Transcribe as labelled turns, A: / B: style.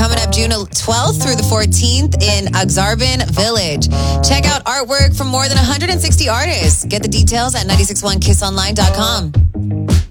A: coming up June 12th through the 14th in Aksarben Village. Check out artwork from more than 160 artists. Get the details at 961kissonline.com.